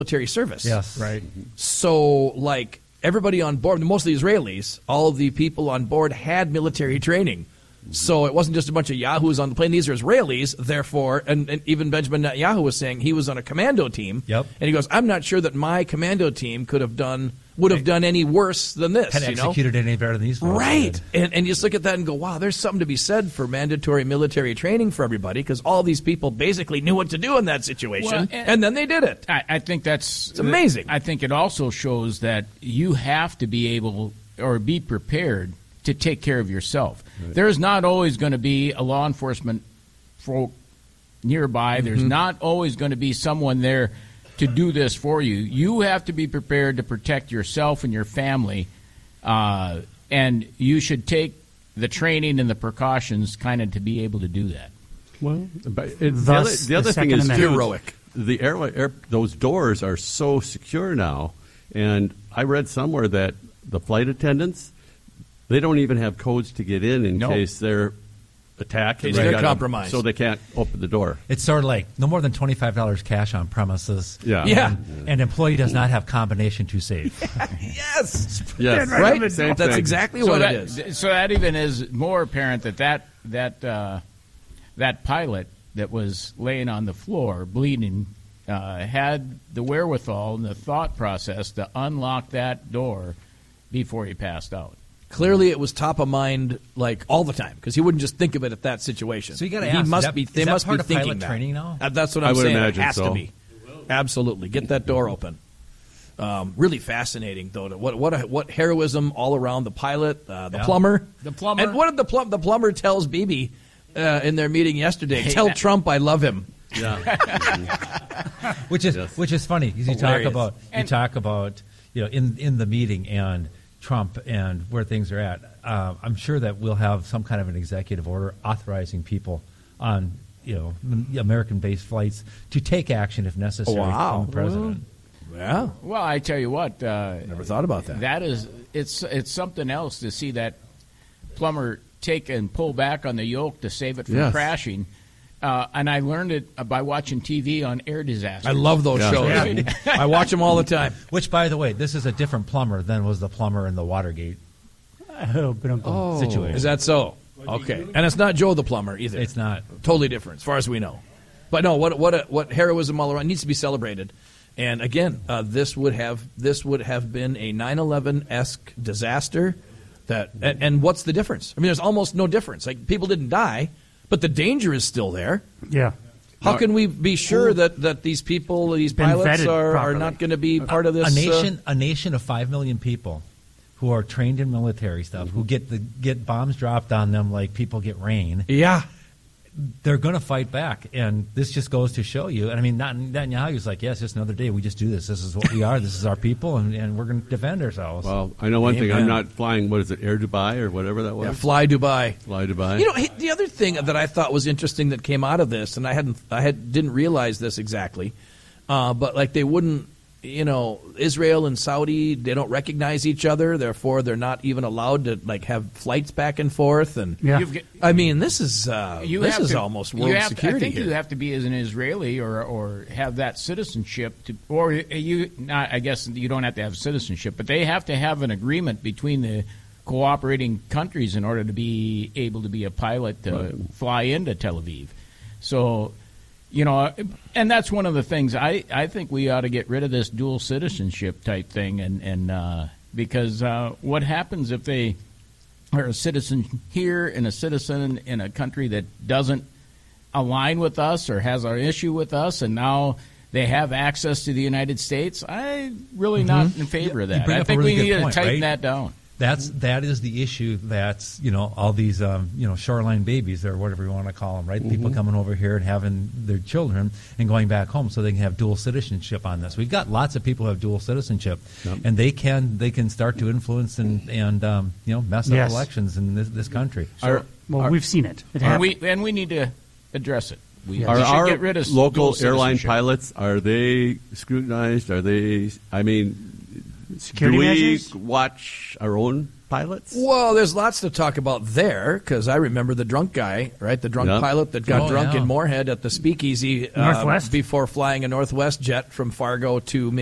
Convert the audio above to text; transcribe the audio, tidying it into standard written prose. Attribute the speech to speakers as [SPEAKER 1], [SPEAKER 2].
[SPEAKER 1] military service.
[SPEAKER 2] Yes.
[SPEAKER 3] Right.
[SPEAKER 1] So, like, everybody on board, most of the Israelis, all of the people on board had military training. So it wasn't just a bunch of yahoos on the plane. These are Israelis, therefore, and even Benjamin Netanyahu was saying he was on a commando team.
[SPEAKER 2] Yep.
[SPEAKER 1] And he goes, I'm not sure that my commando team would have done any worse than this.
[SPEAKER 2] Had executed any better than these folks
[SPEAKER 1] Right.
[SPEAKER 2] did.
[SPEAKER 1] And you just look at that and go, wow, there's something to be said for mandatory military training for everybody, because all these people basically knew what to do in that situation,
[SPEAKER 3] Well,
[SPEAKER 1] and then they did it.
[SPEAKER 3] I think it's
[SPEAKER 1] amazing.
[SPEAKER 3] I think it also shows that you have to be able or be prepared to take care of yourself. Right. There's not always going to be a law enforcement folk nearby. Mm-hmm. There's not always going to be someone there to do this for you. You have to be prepared to protect yourself and your family, and you should take the training and the precautions kind of to be able to do that.
[SPEAKER 4] Well, the other thing is
[SPEAKER 1] heroic.
[SPEAKER 4] Those doors are so secure now, and I read somewhere that the flight attendants, they don't even have codes to get in case they're attacked.
[SPEAKER 1] They're compromised.
[SPEAKER 4] So they can't open the door.
[SPEAKER 2] It's sort of like no more than $25 cash on premises.
[SPEAKER 1] Yeah.
[SPEAKER 2] And employee does not have combination to save.
[SPEAKER 1] Yes.
[SPEAKER 4] Right?
[SPEAKER 1] That's
[SPEAKER 4] thing.
[SPEAKER 1] exactly what it is.
[SPEAKER 3] So that even is more apparent that pilot that was laying on the floor bleeding had the wherewithal and the thought process to unlock that door before he passed out.
[SPEAKER 1] Clearly, it was top of mind, like, all the time, because he wouldn't just think of it at that situation.
[SPEAKER 2] So you got to
[SPEAKER 1] he
[SPEAKER 2] ask,
[SPEAKER 1] must
[SPEAKER 2] is
[SPEAKER 1] be.
[SPEAKER 2] that,
[SPEAKER 1] They
[SPEAKER 2] is that
[SPEAKER 1] must
[SPEAKER 2] part
[SPEAKER 1] be
[SPEAKER 2] of
[SPEAKER 1] thinking
[SPEAKER 2] pilot
[SPEAKER 1] that.
[SPEAKER 2] training now?
[SPEAKER 1] That's what
[SPEAKER 4] I
[SPEAKER 1] I'm
[SPEAKER 4] would
[SPEAKER 1] saying.
[SPEAKER 4] imagine
[SPEAKER 1] It has
[SPEAKER 4] so.
[SPEAKER 1] to be. Absolutely, get that door open. Really fascinating, though. What heroism all around the pilot, the plumber, and what did the plumber tells Bibi in their meeting yesterday? Tell Trump I love him.
[SPEAKER 4] Yeah.
[SPEAKER 2] which is funny because you talk about in the meeting and Trump and where things are at. I'm sure that we'll have some kind of an executive order authorizing people on American-based flights to take action if necessary from the president.
[SPEAKER 1] Yeah.
[SPEAKER 3] Well, I tell you what.
[SPEAKER 1] Never thought about that.
[SPEAKER 3] That is, it's something else to see that plumber take and pull back on the yoke to save it from crashing. And I learned it by watching TV on air disasters.
[SPEAKER 1] I love those shows.
[SPEAKER 3] Yeah.
[SPEAKER 1] I watch them all the time.
[SPEAKER 2] Which, by the way, this is a different plumber than was the plumber in the Watergate situation.
[SPEAKER 1] Is that so? Okay. And it's not Joe the plumber either.
[SPEAKER 2] It's not.
[SPEAKER 1] Totally different, as far as we know. But no, what heroism all around needs to be celebrated. And again, this would have been a 9/11-esque disaster. And what's the difference? I mean, there's almost no difference. Like, people didn't die, but the danger is still there.
[SPEAKER 5] Yeah.
[SPEAKER 1] How can we be sure that these people, these pilots, are not going to be part of this?
[SPEAKER 2] A nation of 5 million people who are trained in military stuff, who get bombs dropped on them like people get rain.
[SPEAKER 1] Yeah.
[SPEAKER 2] They're going to fight back, and this just goes to show you. And I mean, Netanyahu's like, yes, just another day. We just do this. This is what we are. This is our people, and we're going to defend ourselves.
[SPEAKER 4] Well, I know one thing. I'm not flying, what is it, Air Dubai or whatever that was?
[SPEAKER 1] Yeah, Fly Dubai.
[SPEAKER 4] Fly Dubai.
[SPEAKER 1] The other thing that I thought was interesting that came out of this, and I didn't realize this exactly, but like they wouldn't, Israel and Saudi, they don't recognize each other, therefore they're not even allowed to like have flights back and forth. And I mean, this is almost world security.
[SPEAKER 3] I think
[SPEAKER 1] here.
[SPEAKER 3] you have to be as an Israeli or have that citizenship I guess you don't have to have citizenship, but they have to have an agreement between the cooperating countries in order to be able to be a pilot to fly into Tel Aviv. So. And that's one of the things I think we ought to get rid of this dual citizenship type thing, and because what happens if they are a citizen here and a citizen in a country that doesn't align with us or has an issue with us, and now they have access to the United States? I'm really not in favor of that. I think we need to tighten that down.
[SPEAKER 2] That is the issue. That's all these shoreline babies or whatever you want to call them, right? People coming over here and having their children and going back home so they can have dual citizenship on this. We've got lots of people who have dual citizenship, and they can start to influence and mess up elections in this country.
[SPEAKER 5] We've seen it.
[SPEAKER 3] And we need to address it. We should
[SPEAKER 4] our
[SPEAKER 3] get rid of
[SPEAKER 4] local airline pilots, are they scrutinized? Are they? I mean,
[SPEAKER 5] security
[SPEAKER 4] do we
[SPEAKER 5] measures?
[SPEAKER 4] watch our own pilots?
[SPEAKER 1] Well, there's lots to talk about there because I remember the drunk guy, right? The drunk pilot that got drunk in Moorhead at the Speakeasy
[SPEAKER 5] Northwest?
[SPEAKER 1] before flying a Northwest jet from Fargo to